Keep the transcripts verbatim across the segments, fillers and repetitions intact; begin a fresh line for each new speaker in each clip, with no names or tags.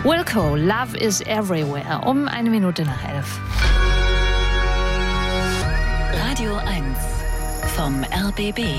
Wilco, Love is Everywhere, um eine Minute nach elf.
Radio eins vom R B B.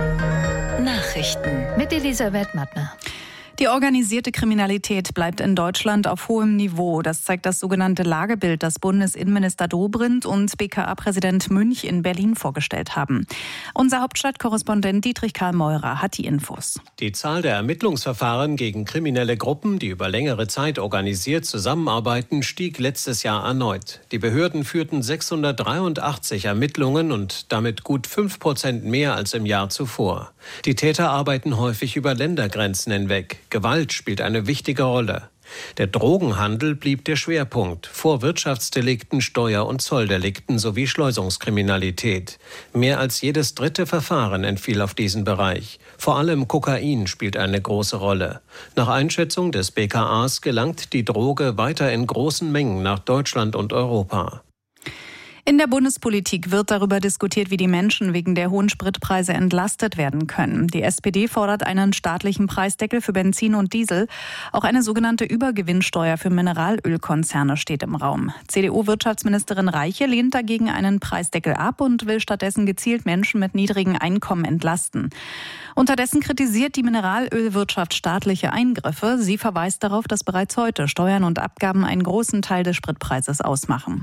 Nachrichten
mit Elisabeth Mattner.
Die organisierte Kriminalität bleibt in Deutschland auf hohem Niveau. Das zeigt das sogenannte Lagebild, das Bundesinnenminister Dobrindt und B K A-Präsident Münch in Berlin vorgestellt haben. Unser Hauptstadtkorrespondent Dietrich Karl Meurer hat die Infos.
Die Zahl der Ermittlungsverfahren gegen kriminelle Gruppen, die über längere Zeit organisiert zusammenarbeiten, stieg letztes Jahr erneut. Die Behörden führten sechshundertdreiundachtzig Ermittlungen und damit gut fünf Prozent mehr als im Jahr zuvor. Die Täter arbeiten häufig über Ländergrenzen hinweg. Gewalt spielt eine wichtige Rolle. Der Drogenhandel blieb der Schwerpunkt, vor Wirtschaftsdelikten, Steuer- und Zolldelikten sowie Schleusungskriminalität. Mehr als jedes dritte Verfahren entfiel auf diesen Bereich. Vor allem Kokain spielt eine große Rolle. Nach Einschätzung des B K As gelangt die Droge weiter in großen Mengen nach Deutschland und Europa.
In der Bundespolitik wird darüber diskutiert, wie die Menschen wegen der hohen Spritpreise entlastet werden können. Die S P D fordert einen staatlichen Preisdeckel für Benzin und Diesel. Auch eine sogenannte Übergewinnsteuer für Mineralölkonzerne steht im Raum. C D U-Wirtschaftsministerin Reiche lehnt dagegen einen Preisdeckel ab und will stattdessen gezielt Menschen mit niedrigen Einkommen entlasten. Unterdessen kritisiert die Mineralölwirtschaft staatliche Eingriffe. Sie verweist darauf, dass bereits heute Steuern und Abgaben einen großen Teil des Spritpreises ausmachen.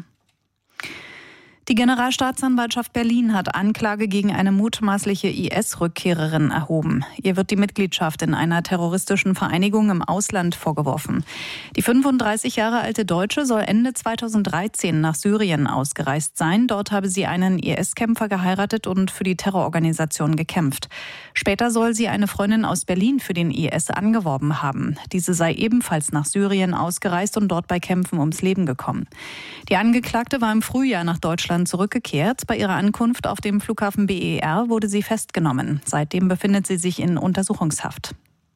Die Generalstaatsanwaltschaft Berlin hat Anklage gegen eine mutmaßliche I S-Rückkehrerin erhoben. Ihr wird die Mitgliedschaft in einer terroristischen Vereinigung im Ausland vorgeworfen. Die fünfunddreißig Jahre alte Deutsche soll Ende zweitausenddreizehn nach Syrien ausgereist sein. Dort habe sie einen I S-Kämpfer geheiratet und für die Terrororganisation gekämpft. Später soll sie eine Freundin aus Berlin für den I S angeworben haben. Diese sei ebenfalls nach Syrien ausgereist und dort bei Kämpfen ums Leben gekommen. Die Angeklagte war im Frühjahr nach Deutschland zurückgekehrt. Bei ihrer Ankunft auf dem Flughafen B E R wurde sie festgenommen. Seitdem befindet sie sich in Untersuchungshaft.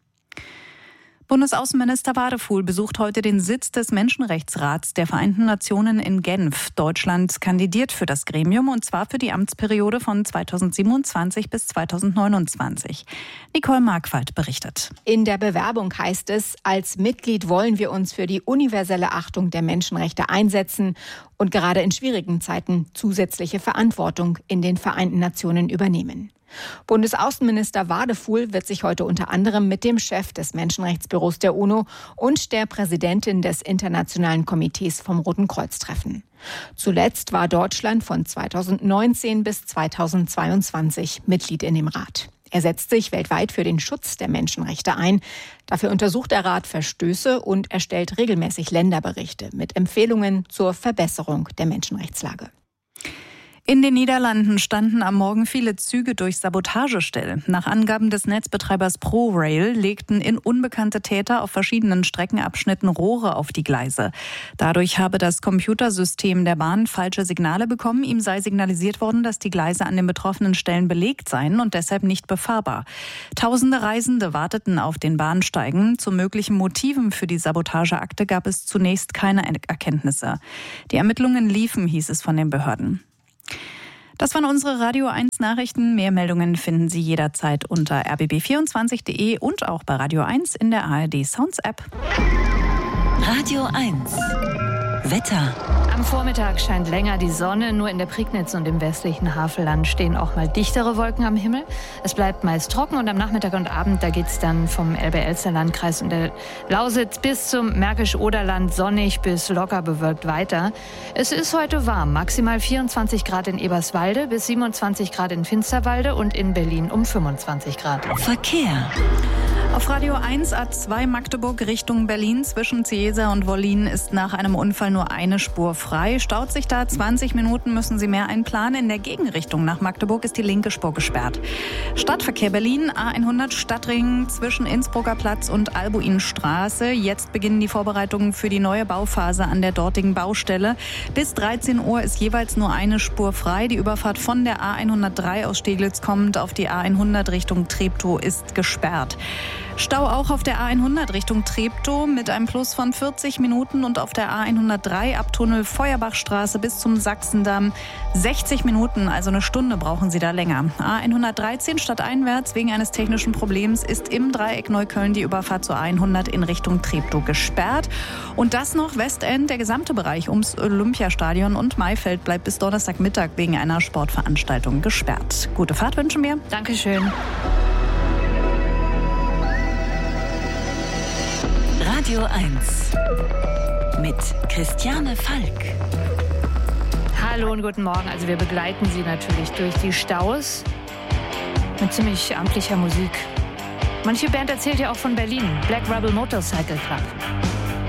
Bundesaußenminister Wadefuhl besucht heute den Sitz des Menschenrechtsrats der Vereinten Nationen in Genf. Deutschland kandidiert für das Gremium und zwar für die Amtsperiode von zweitausendsiebenundzwanzig bis zweitausendneunundzwanzig. Nicole Markwald berichtet.
In der Bewerbung heißt es, als Mitglied wollen wir uns für die universelle Achtung der Menschenrechte einsetzen und gerade in schwierigen Zeiten zusätzliche Verantwortung in den Vereinten Nationen übernehmen. Bundesaußenminister Wadefuhl wird sich heute unter anderem mit dem Chef des Menschenrechtsbüros der UNO und der Präsidentin des Internationalen Komitees vom Roten Kreuz treffen. Zuletzt war Deutschland von zweitausendneunzehn bis zweitausendzweiundzwanzig Mitglied in dem Rat. Er setzt sich weltweit für den Schutz der Menschenrechte ein. Dafür untersucht der Rat Verstöße und erstellt regelmäßig Länderberichte mit Empfehlungen zur Verbesserung der Menschenrechtslage.
In den Niederlanden standen am Morgen viele Züge durch Sabotage still. Nach Angaben des Netzbetreibers ProRail legten in unbekannte Täter auf verschiedenen Streckenabschnitten Rohre auf die Gleise. Dadurch habe das Computersystem der Bahn falsche Signale bekommen. Ihm sei signalisiert worden, dass die Gleise an den betroffenen Stellen belegt seien und deshalb nicht befahrbar. Tausende Reisende warteten auf den Bahnsteigen. Zu möglichen Motiven für die Sabotageakte gab es zunächst keine Erkenntnisse. Die Ermittlungen liefen, hieß es von den Behörden. Das waren unsere Radio eins Nachrichten. Mehr Meldungen finden Sie jederzeit unter r b b vierundzwanzig punkt de und auch bei Radio eins in der A R D Sounds App.
Radio eins Wetter.
Am Vormittag scheint länger die Sonne, nur in der Prignitz und im westlichen Havelland stehen auch mal dichtere Wolken am Himmel. Es bleibt meist trocken und am Nachmittag und Abend, da geht es dann vom Elbe-Elster-Landkreis und der Lausitz bis zum Märkisch-Oderland sonnig bis locker bewölkt weiter. Es ist heute warm, maximal vierundzwanzig Grad in Eberswalde bis siebenundzwanzig Grad in Finsterwalde und in Berlin um fünfundzwanzig Grad.
Verkehr.
Auf Radio eins A zwei Magdeburg Richtung Berlin zwischen Ciesa und Wollin ist nach einem Unfall nur eine Spur frei. Staut sich da zwanzig Minuten, müssen Sie mehr einplanen. In der Gegenrichtung nach Magdeburg ist die linke Spur gesperrt. Stadtverkehr Berlin, A hundert Stadtring zwischen Innsbrucker Platz und Albuinstraße. Jetzt beginnen die Vorbereitungen für die neue Bauphase an der dortigen Baustelle. Bis dreizehn Uhr ist jeweils nur eine Spur frei. Die Überfahrt von der A hundertdrei aus Steglitz kommend auf die A hundert Richtung Treptow ist gesperrt. Stau auch auf der A hundert Richtung Treptow mit einem Plus von vierzig Minuten und auf der A hundertdrei ab Tunnel Feuerbachstraße bis zum Sachsendamm sechzig Minuten, also eine Stunde brauchen Sie da länger. A hundertdreizehn stadteinwärts wegen eines technischen Problems ist im Dreieck Neukölln die Überfahrt zur A hundert in Richtung Treptow gesperrt. Und das noch Westend, der gesamte Bereich ums Olympiastadion und Maifeld bleibt bis Donnerstagmittag wegen einer Sportveranstaltung gesperrt. Gute Fahrt wünschen wir.
Dankeschön.
Radio eins mit Christiane Falk.
Hallo und guten Morgen. Also wir begleiten Sie natürlich durch die Staus mit ziemlich amtlicher Musik. Manche Band erzählt ja auch von Berlin. Black Rebel Motorcycle Club.